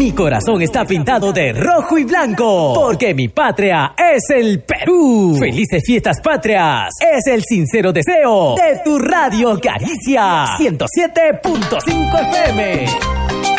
Mi corazón está pintado de rojo y blanco, porque mi patria es el Perú. Felices fiestas patrias, es el sincero deseo de tu radio Caricia 107.5 FM.